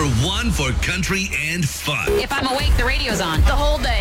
Number one for country and fun. If I'm awake, the radio's on the whole day.